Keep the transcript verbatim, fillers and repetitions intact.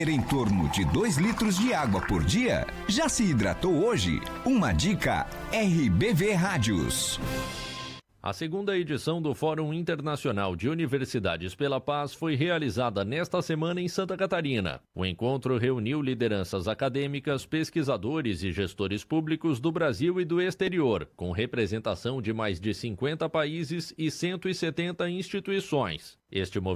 Em torno de dois litros de água por dia? Já se hidratou hoje? Uma dica R B V Rádios. A segunda edição do Fórum Internacional de Universidades pela Paz foi realizada nesta semana em Santa Catarina. O encontro reuniu lideranças acadêmicas, pesquisadores e gestores públicos do Brasil e do exterior, com representação de mais de cinquenta países e cento e setenta instituições. Este movimento